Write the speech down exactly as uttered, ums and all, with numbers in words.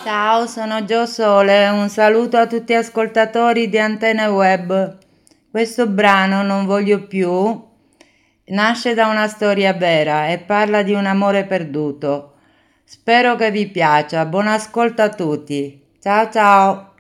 Ciao, sono Gio Sole, un saluto a tutti gli ascoltatori di Antenne Web. Questo brano, Non voglio più, nasce da una storia vera e parla di un amore perduto. Spero che vi piaccia, buon ascolto a tutti. Ciao ciao!